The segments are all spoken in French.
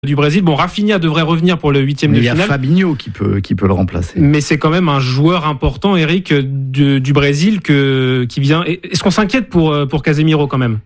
du Brésil. Bon, Rafinha devrait revenir pour le 8e de finale. Il y a Fabinho qui peut le remplacer. Mais c'est quand même un joueur important, Eric, du Brésil qui vient. Est-ce qu'on s'inquiète pour Casemiro quand même?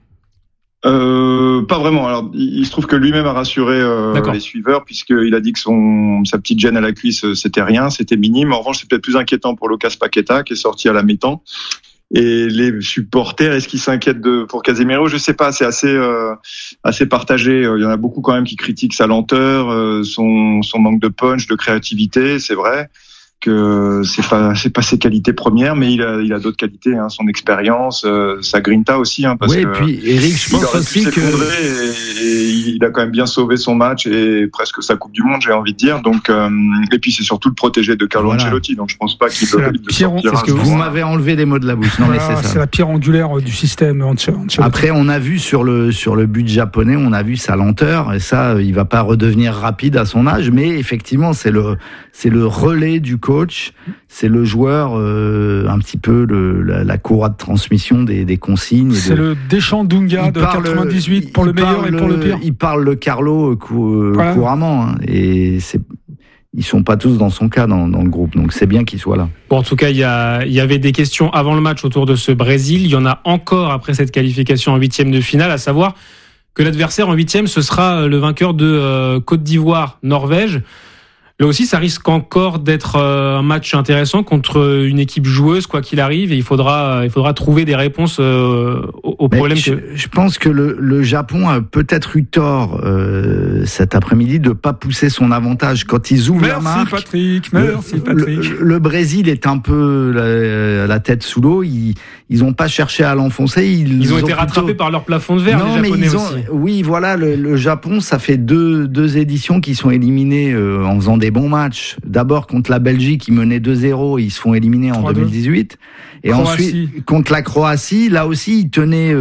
Pas vraiment. Alors, il se trouve que lui-même a rassuré les suiveurs, puisqu'il a dit que sa petite gêne à la cuisse, c'était rien, c'était minime. En revanche, c'est peut-être plus inquiétant pour Lucas Paqueta, qui est sorti à la mi-temps. Et les supporters, est-ce qu'ils s'inquiètent pour Casemiro? Je sais pas, c'est assez partagé. Il y en a beaucoup quand même qui critiquent sa lenteur, son manque de punch, de créativité, c'est vrai que c'est pas ses qualités premières, mais il a d'autres qualités, son expérience, sa grinta aussi, parce que. Oui, et puis Eric, je pense aussi que il a quand même bien sauvé son match et presque sa Coupe du Monde, j'ai envie de dire. Donc, et puis c'est surtout le protégé de Carlo Ancelotti, donc je pense pas qu'il doit sortir. Parce que vous m'avez enlevé des mots de la bouche. Non, mais c'est ça. C'est la pierre angulaire du système Ancelotti. Après, on a vu sur le but japonais, on a vu sa lenteur, et ça, il va pas redevenir rapide à son âge, mais effectivement, c'est le relais du coach, c'est le joueur, un petit peu la courroie de transmission des consignes. C'est le Deschamps Dunga de 98 pour le meilleur et pour le pire. Il parle le Carlo couramment, et ils sont pas tous dans son cas dans le groupe, donc c'est bien qu'il soit là. Bon, en tout cas, il y avait des questions avant le match autour de ce Brésil. Il y en a encore après cette qualification en 8e de finale, à savoir que l'adversaire en 8e, ce sera le vainqueur de Côte d'Ivoire-Norvège. Là aussi, ça risque encore d'être un match intéressant contre une équipe joueuse, quoi qu'il arrive, et il faudra trouver des réponses aux problèmes. Je pense que le Japon a peut-être eu tort cet après-midi de pas pousser son avantage quand ils ouvrent la marque. Merci Patrick. Le Brésil est un peu la tête sous l'eau. Ils ont pas cherché à l'enfoncer. Ils ont été rattrapés par leur plafond de verre. Non, les Japonais aussi. Oui, voilà, le Japon, ça fait deux éditions qu'ils sont éliminés en faisant des bons matchs. D'abord contre la Belgique, ils menaient 2-0, ils se font éliminer en 2018. Et ensuite, contre la Croatie, là aussi, ils tenaient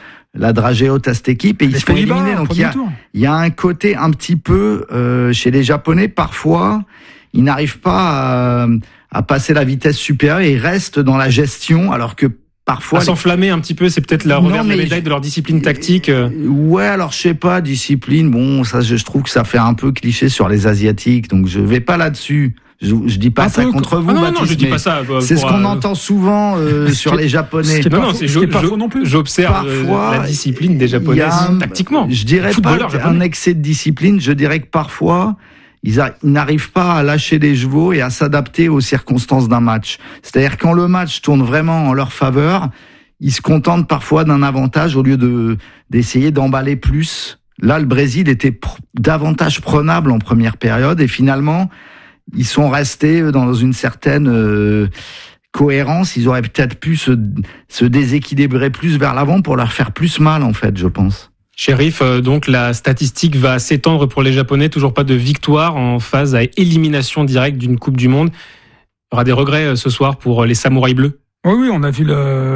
la dragée haute à cette équipe et ils se font éliminer. Donc il y a un côté un petit peu chez les Japonais, parfois, ils n'arrivent pas à passer la vitesse supérieure et ils restent dans la gestion, alors que parfois, s'enflammer un petit peu, c'est peut-être la revers de la médaille de leur discipline tactique. Ouais, alors je sais pas, discipline, bon, ça je trouve que ça fait un peu cliché sur les Asiatiques, donc je vais pas là-dessus. Je dis pas ça contre vous, Baptiste, non, je dis pas ça. C'est ce qu'on entend souvent sur les Japonais. C'est pas faux non plus. J'observe parfois, la discipline des Japonais tactiquement. Je dirais pas un excès de discipline, je dirais que parfois ils n'arrivent pas à lâcher les chevaux et à s'adapter aux circonstances d'un match. C'est-à-dire quand le match tourne vraiment en leur faveur, ils se contentent parfois d'un avantage au lieu d'essayer d'emballer plus. Là, le Brésil était davantage prenable en première période et finalement, ils sont restés dans une certaine cohérence. Ils auraient peut-être pu se déséquilibrer plus vers l'avant pour leur faire plus mal, en fait, je pense. Chérif, donc la statistique va s'étendre pour les Japonais. Toujours pas de victoire en phase à élimination directe d'une Coupe du Monde. Il y aura des regrets ce soir pour les Samouraïs bleus. Oui, on a vu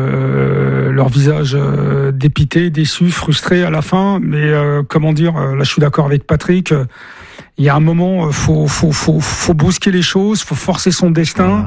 leur visage dépité, déçu, frustré à la fin. Mais comment dire, là je suis d'accord avec Patrick. Il y a un moment, faut brusquer les choses, faut forcer son destin,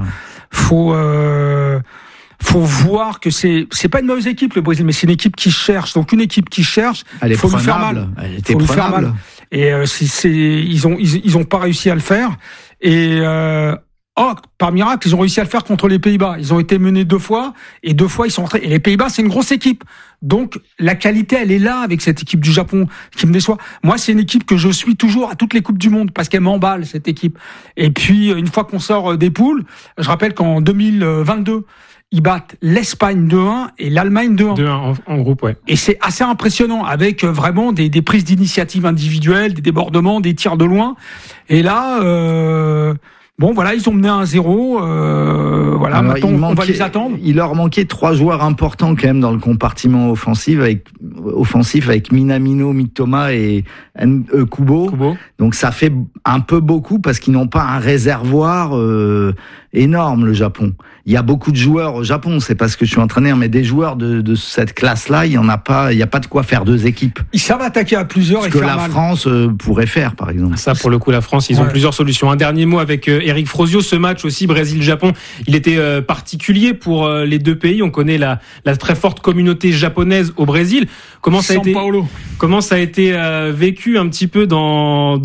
faut voir que c'est pas une mauvaise équipe le Brésil, mais c'est une équipe qui cherche. Donc une équipe qui cherche, il faut lui faire mal. Faut lui faire mal. Et ils ont pas réussi à le faire. Et par miracle, ils ont réussi à le faire contre les Pays-Bas. Ils ont été menés 2 fois, et 2 fois ils sont rentrés. Et les Pays-Bas, c'est une grosse équipe. Donc la qualité, elle est là avec cette équipe du Japon qui me déçoit. Moi, c'est une équipe que je suis toujours à toutes les Coupes du Monde parce qu'elle m'emballe, cette équipe. Et puis une fois qu'on sort des poules, je rappelle qu'en 2022, ils battent l'Espagne 2-1 et l'Allemagne 2-1. 2-1 en groupe, ouais. Et c'est assez impressionnant avec vraiment des prises d'initiative individuelles, des débordements, des tirs de loin. Et là, bon, voilà, ils ont mené 1-0. Voilà, alors, maintenant, on va les attendre. Il leur manquait 3 joueurs importants quand même dans le compartiment offensif avec Minamino, Mitoma et Kubo. Donc ça fait un peu beaucoup parce qu'ils n'ont pas un réservoir énorme, le Japon. Il y a beaucoup de joueurs au Japon, c'est pas ce que je suis entraîneur, mais des joueurs de cette classe-là, il y a pas de quoi faire 2 équipes. Ils savent attaquer à plusieurs ce et que faire la mal. France pourrait faire, par exemple. Ça, pour le coup, la France, ils ont plusieurs solutions. Un dernier mot avec Eric Frosio, ce match aussi Brésil-Japon, il était particulier pour les deux pays. On connaît la très forte communauté japonaise au Brésil. Comment ça a été vécu un petit peu dans